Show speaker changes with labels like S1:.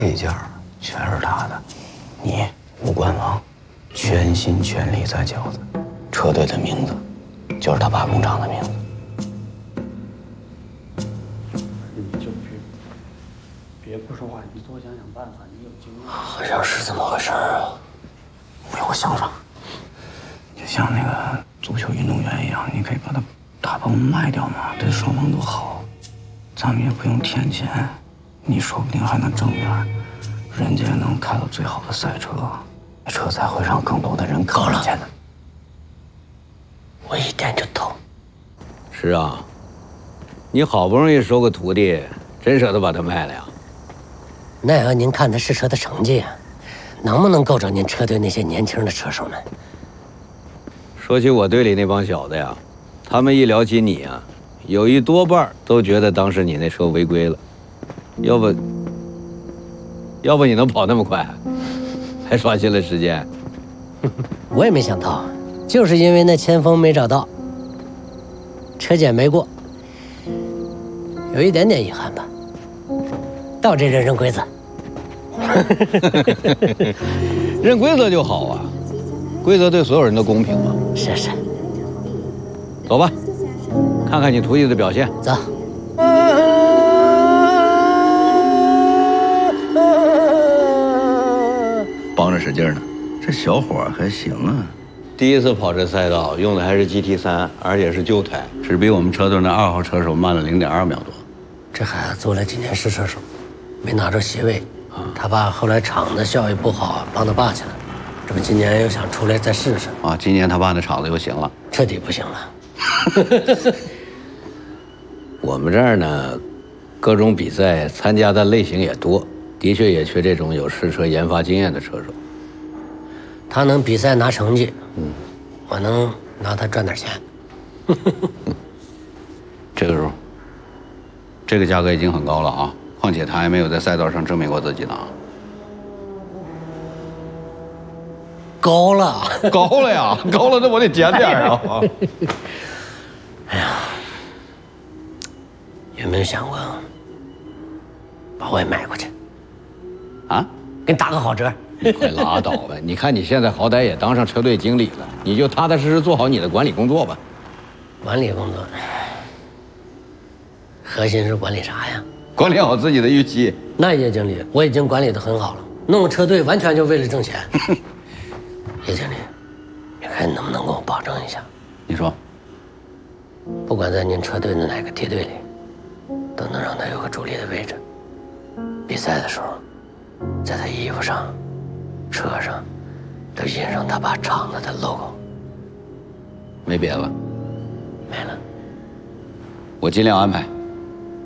S1: 这件全是他的，你无冠王，全心全力在饺子，车队的名字就是他爸工厂的名字。
S2: 你就别不说话，你多想想办法，你有经验。
S1: 好像是这么回事啊，我想想，就像那个足球运动员一样，你可以把他大帮卖掉嘛，对双方都好，咱们也不用添钱，你说不定还能挣点，人家也能开到最好的赛车，车才会让更多的人看见的。我一点就懂。
S3: 是啊，你好不容易收个徒弟，真舍得把他卖了呀？
S4: 那要您看他试车的成绩啊，能不能够着您车队那些年轻的车手们？
S3: 说起我队里那帮小子呀，他们一聊起你啊，有一多半都觉得当时你那车违规了，要不你能跑那么快，还刷新了时间。
S4: 我也没想到，就是因为那前锋没找到，车检没过，有一点点遗憾吧。到这人认规则，
S3: 认规则就好啊，规则对所有人都公平嘛。
S4: 是是。
S3: 走吧，看看你徒弟的表现。
S4: 走。
S5: 帮着使劲呢，这小伙还行啊。
S3: 第一次跑这赛道用的还是 GT3，而且是旧胎，只比我们车队那2号车手慢了0.2秒多。
S4: 这孩子做了几年试车手，没拿着席位。他爸后来厂子效益不好，帮他爸去了。这不今年又想出来再试试
S3: 啊？今年他爸那厂子又行了，
S4: 彻底不行了。
S3: 我们这儿呢，各种比赛参加的类型也多，的确也缺这种有试车研发经验的车手。
S4: 他能比赛拿成绩，我能拿他赚点钱。
S3: 这个时候，这个价格已经很高了啊！况且他还没有在赛道上证明过自己呢。
S4: 高了，
S3: 高了呀，高了，那我得减点啊！
S4: 哎呀，有没有想过把我也买过去？
S3: 啊？
S4: 给你打个好折。
S3: 你快拉倒吧！你看你现在好歹也当上车队经理了，你就踏踏实实做好你的管理工作吧。
S4: 管理工作，核心是管理啥呀？
S3: 管理好自己的预期。
S4: 那叶经理，我已经管理得很好了，弄个车队完全就为了挣钱。叶经理，你看你能不能给我保证一下？
S3: 你说，
S4: 不管在您车队的哪个梯队里，都能让他有个主力的位置。比赛的时候，在他衣服上、车上都印上他爸厂子的 logo。
S3: 没别的了，
S4: 没了。
S3: 我尽量安排。